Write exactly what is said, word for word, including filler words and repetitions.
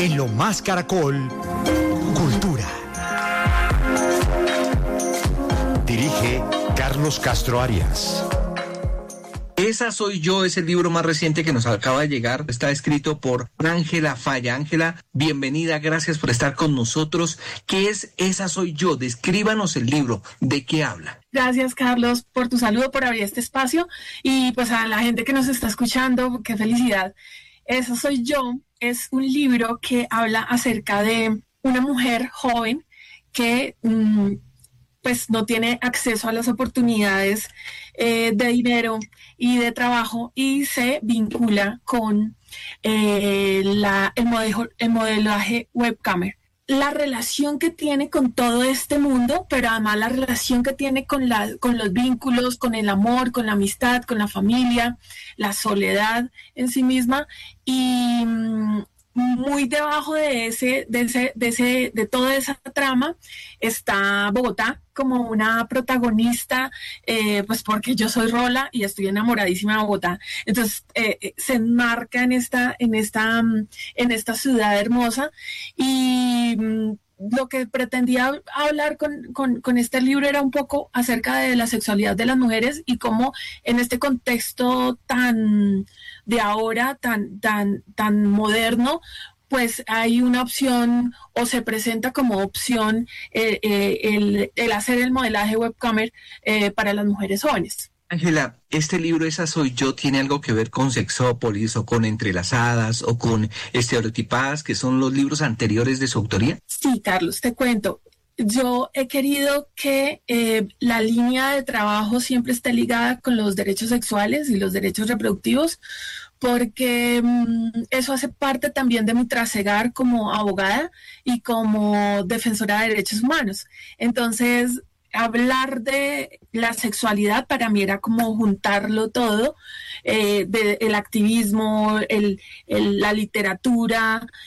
En Lo Más Caracol, Cultura. Dirige Carlos Castro Arias. Esa soy yo, es el libro más reciente que nos acaba de llegar. Está escrito por Ángela Falla. Ángela, bienvenida, gracias por estar con nosotros. ¿Qué es Esa soy yo? Descríbanos el libro, ¿de qué habla? Gracias, Carlos, por tu saludo, por abrir este espacio y pues a la gente que nos está escuchando, qué felicidad. Esa soy yo es un libro que habla acerca de una mujer joven que mmm, pues no tiene acceso a las oportunidades eh, de dinero y de trabajo y se vincula con eh, la, el, modelo, el modelaje webcamer. La relación que tiene con todo este mundo, pero además la relación que tiene con, la, con los vínculos, con el amor, con la amistad, con la familia, la soledad en sí misma y mmm, muy debajo de ese, de ese, de ese, de toda esa trama está Bogotá como una protagonista, eh, pues porque yo soy Rola y estoy enamoradísima de Bogotá. Entonces eh, se enmarca en esta, en esta, en esta ciudad hermosa y lo que pretendía hablar con, con, con este libro era un poco acerca de la sexualidad de las mujeres y cómo en este contexto tan de ahora, tan, tan, tan moderno, pues hay una opción o se presenta como opción eh, eh, el, el hacer el modelaje webcamer eh, para las mujeres jóvenes. Ángela, ¿este libro Esa soy yo tiene algo que ver con Sexópolis o con Entrelazadas o con Estereotipadas, que son los libros anteriores de su autoría? Sí, Carlos, te cuento. Yo he querido que eh, la línea de trabajo siempre esté ligada con los derechos sexuales y los derechos reproductivos, porque um, eso hace parte también de mi trasegar como abogada y como defensora de derechos humanos. Entonces, hablar de la sexualidad para mí era como juntarlo todo, eh, de, el activismo, el, el, la literatura